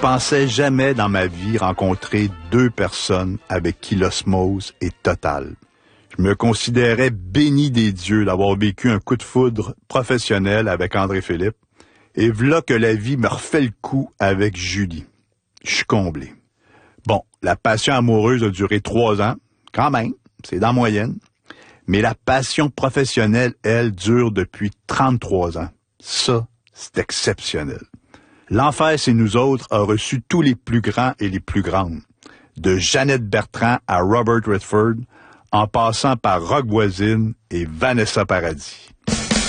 pensais jamais dans ma vie rencontrer deux personnes avec qui l'osmose est totale. Je me considérais béni des dieux d'avoir vécu un coup de foudre professionnel avec André Philippe. Et v'là que la vie me refait le coup avec Julie. Je suis comblé. Bon, la passion amoureuse a duré 3 ans. Quand même, c'est dans la moyenne. Mais la passion professionnelle, elle, dure depuis 33 ans. Ça, c'est exceptionnel. L'Enfer, c'est nous autres, a reçu tous les plus grands et les plus grandes. De Jeannette Bertrand à Robert Redford, en passant par Roch Voisine et Vanessa Paradis.